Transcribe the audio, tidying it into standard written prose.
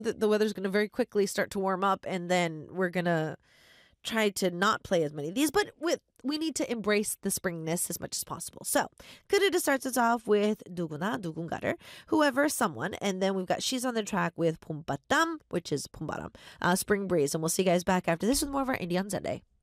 the weather's going to very quickly start to warm up, and then we're going to try to not play as many of these, but we need to embrace the springness as much as possible. So, 그르르 starts us off with 누구나 누군가를, whoever, someone, and then we've got she's on the track with 봄바람, which is 봄바람, spring breeze, and we'll see you guys back after this with more of our Indie on Sunday.